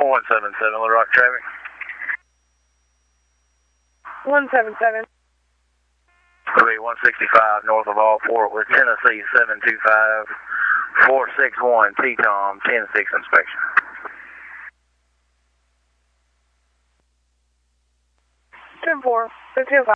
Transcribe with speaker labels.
Speaker 1: 177, Little Rock traffic.
Speaker 2: 177.
Speaker 1: It'll be 165 north of all Fort with Tennessee 725 461 T-Tom 10-6 inspection.
Speaker 2: 10-4, 605.